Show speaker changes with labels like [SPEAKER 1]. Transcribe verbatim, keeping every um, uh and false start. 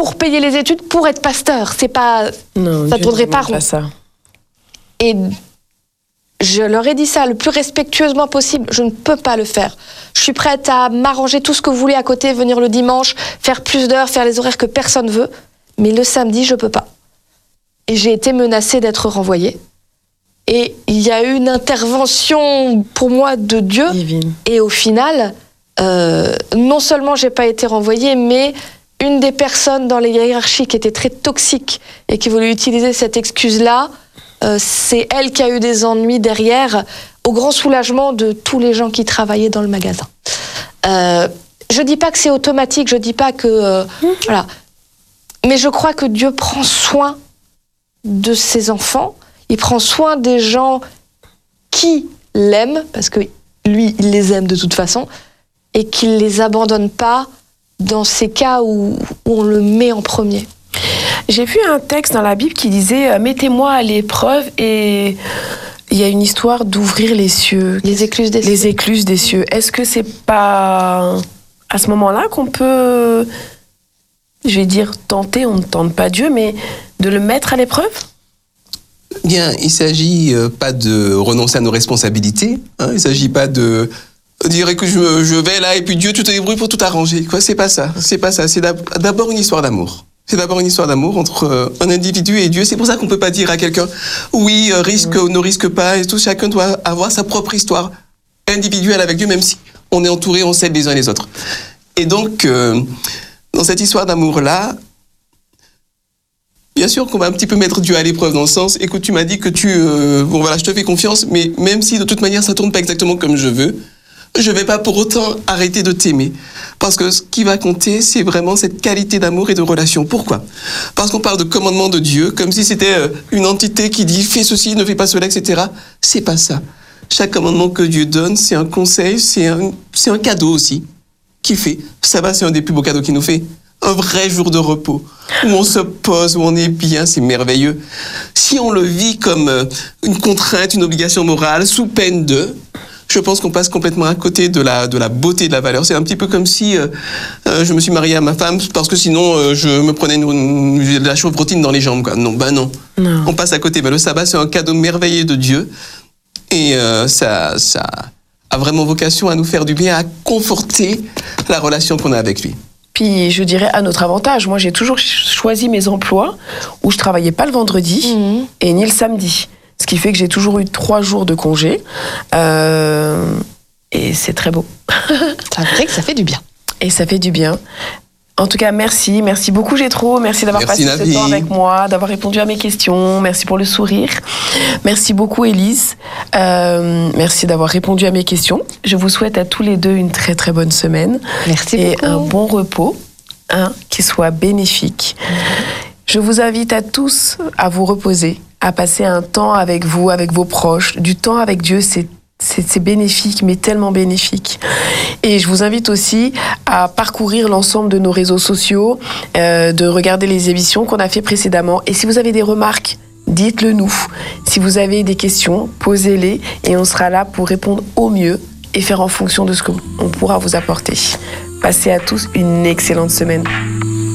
[SPEAKER 1] pour payer les études, pour être pasteur. C'est pas,
[SPEAKER 2] non,
[SPEAKER 1] ça tournerait pas rond.
[SPEAKER 2] Pas ça.
[SPEAKER 1] Et je leur ai dit ça le plus respectueusement possible. Je ne peux pas le faire. Je suis prête à m'arranger tout ce que vous voulez à côté, venir le dimanche, faire plus d'heures, faire les horaires que personne veut. Mais le samedi, je peux pas. Et j'ai été menacée d'être renvoyée. Et il y a eu une intervention, pour moi, de Dieu.
[SPEAKER 2] Divine.
[SPEAKER 1] Et au final, euh, non seulement j'ai pas été renvoyée, mais une des personnes dans les hiérarchies qui était très toxique et qui voulait utiliser cette excuse-là, euh, c'est elle qui a eu des ennuis derrière, au grand soulagement de tous les gens qui travaillaient dans le magasin. Euh, je dis pas que c'est automatique, je dis pas que... Euh, mmh. Voilà. Mais je crois que Dieu prend soin de ses enfants. Il prend soin des gens qui l'aiment, parce que lui, il les aime de toute façon, et qu'il ne les abandonne pas dans ces cas où, où on le met en premier.
[SPEAKER 2] J'ai vu un texte dans la Bible qui disait « Mettez-moi à l'épreuve » et il y a une histoire d'ouvrir les cieux.
[SPEAKER 1] Les écluses des cieux.
[SPEAKER 2] Les écluses des cieux. Est-ce que c'est pas à ce moment-là qu'on peut, je vais dire tenter, on ne tente pas Dieu, mais de le mettre à l'épreuve ?
[SPEAKER 3] Bien, il ne s'agit pas de renoncer à nos responsabilités. Hein, il ne s'agit pas de dire que je, je vais là et puis Dieu, tu te débrouilles pour tout arranger. Quoi, c'est pas ça. C'est pas ça. C'est d'abord une histoire d'amour. C'est d'abord une histoire d'amour entre un individu et Dieu. C'est pour ça qu'on ne peut pas dire à quelqu'un oui, risque ou ne risque pas. Et tout, chacun doit avoir sa propre histoire individuelle avec Dieu, même si on est entouré, on s'aide les uns les autres. Et donc, euh, dans cette histoire d'amour-là, bien sûr qu'on va un petit peu mettre Dieu à l'épreuve dans le sens, écoute, tu m'as dit que tu... Euh, bon voilà, je te fais confiance, mais même si de toute manière ça tourne pas exactement comme je veux, je vais pas pour autant arrêter de t'aimer. Parce que ce qui va compter, c'est vraiment cette qualité d'amour et de relation. Pourquoi ? Parce qu'on parle de commandement de Dieu, comme si c'était une entité qui dit fais ceci, ne fais pas cela, et cetera. C'est pas ça. Chaque commandement que Dieu donne, c'est un conseil, c'est un, c'est un cadeau aussi qu'il fait. Ça va, c'est un des plus beaux cadeaux qu'il nous fait. Un vrai jour de repos, où on se pose, où on est bien, c'est merveilleux. Si on le vit comme une contrainte, une obligation morale, sous peine de, je pense qu'on passe complètement à côté de la, de la beauté, de la valeur. C'est un petit peu comme si euh, euh, je me suis mariée à ma femme, parce que sinon euh, je me prenais une, une, de la chevrotine dans les jambes. Quoi. Non, ben non. non. On passe à côté. Ben, le sabbat, c'est un cadeau merveilleux de Dieu. Et euh, ça, ça a vraiment vocation à nous faire du bien, à conforter la relation qu'on a avec lui.
[SPEAKER 2] Puis, je dirais, à notre avantage. Moi, j'ai toujours choisi mes emplois où je travaillais pas le vendredi mmh. et ni le samedi. Ce qui fait que j'ai toujours eu trois jours de congé. Euh, et c'est très beau.
[SPEAKER 1] C'est vrai que ça fait du bien.
[SPEAKER 2] Et ça fait du bien. En tout cas, merci. Merci beaucoup, Jétro. Merci d'avoir
[SPEAKER 3] merci,
[SPEAKER 2] passé
[SPEAKER 3] Navi.
[SPEAKER 2] ce temps avec moi, d'avoir répondu à mes questions. Merci pour le sourire. Merci beaucoup, Élise. Euh, merci d'avoir répondu à mes questions. Je vous souhaite à tous les deux une très, très bonne semaine.
[SPEAKER 1] Merci
[SPEAKER 2] et
[SPEAKER 1] beaucoup.
[SPEAKER 2] Et un bon repos, hein, qui soit bénéfique. Je vous invite à tous à vous reposer, à passer un temps avec vous, avec vos proches. Du temps avec Dieu, c'est C'est, c'est bénéfique, mais tellement bénéfique. Et je vous invite aussi à parcourir l'ensemble de nos réseaux sociaux, euh, de regarder les émissions qu'on a fait précédemment. Et si vous avez des remarques, dites-le nous. Si vous avez des questions, posez-les et on sera là pour répondre au mieux et faire en fonction de ce qu'on pourra vous apporter. Passez à tous une excellente semaine.